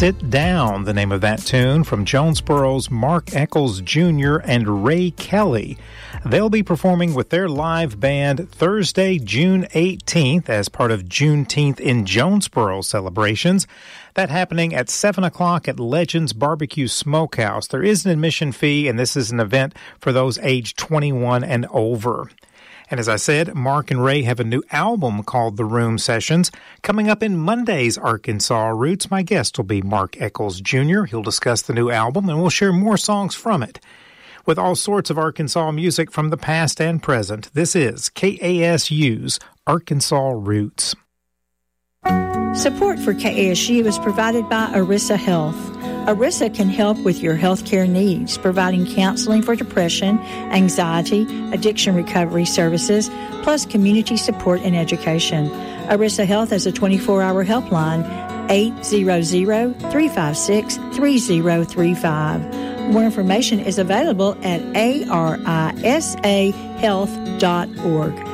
Sit Down, the name of that tune from Jonesboro's Mark Eccles Jr. and Ray Kelly. They'll be performing with their live band Thursday, June 18th as part of Juneteenth in Jonesboro celebrations. That happening at 7 o'clock at Legends Barbecue Smokehouse. There is an admission fee, and this is an event for those aged 21 and over. And as I said, Mark and Ray have a new album called The Room Sessions. Coming up in Monday's Arkansas Roots, my guest will be Mark Eccles Jr. He'll discuss the new album, and we'll share more songs from it. With all sorts of Arkansas music from the past and present, this is KASU's Arkansas Roots. Support for KASU is provided by Arissa Health. Arissa can help with your healthcare needs, providing counseling for depression, anxiety, addiction recovery services, plus community support and education. Arissa Health has a 24-hour helpline, 800-356-3035. More information is available at arisahealth.org.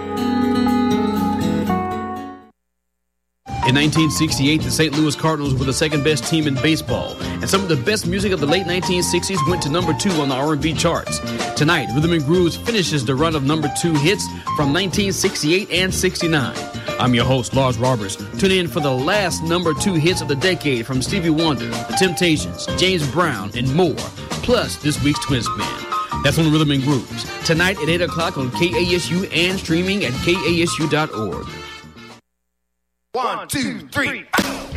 In 1968, the St. Louis Cardinals were the second-best team in baseball, and some of the best music of the late 1960s went to number 2 on the R&B charts. Tonight, Rhythm and Grooves finishes the run of number 2 hits from 1968 and 69. I'm your host, Lars Roberts. Tune in for the last number 2 hits of the decade from Stevie Wonder, The Temptations, James Brown, and more, plus this week's Twin Spin. That's on Rhythm and Grooves, tonight at 8 o'clock on KASU and streaming at KASU.org. 1, 2, 3.